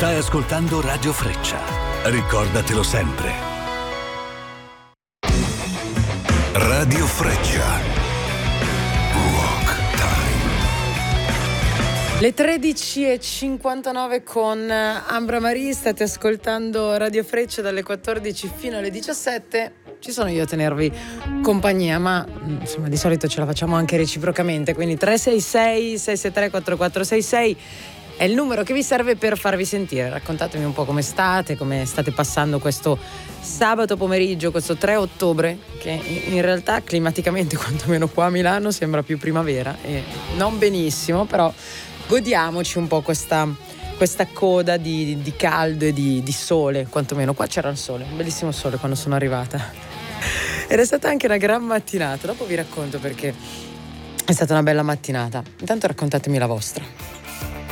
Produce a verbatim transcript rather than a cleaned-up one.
Stai ascoltando Radio Freccia. Ricordatelo sempre. Radio Freccia. Rock Time. Le tredici e cinquantanove con Ambra Marie, state ascoltando Radio Freccia dalle quattordici fino alle diciassette. Ci sono io a tenervi compagnia, ma insomma di solito ce la facciamo anche reciprocamente, quindi tre sei sei sei sei tre quattro quattro sei sei è il numero che vi serve per farvi sentire. Raccontatemi un po' come state, come state passando questo sabato pomeriggio, questo tre ottobre, che in realtà climaticamente, quantomeno qua a Milano, sembra più primavera, e non benissimo, però godiamoci un po' questa, questa coda di, di caldo e di, di sole. Quantomeno qua c'era il sole, un bellissimo sole quando sono arrivata. Ed è stata anche una gran mattinata, dopo vi racconto perché è stata una bella mattinata. Intanto raccontatemi la vostra.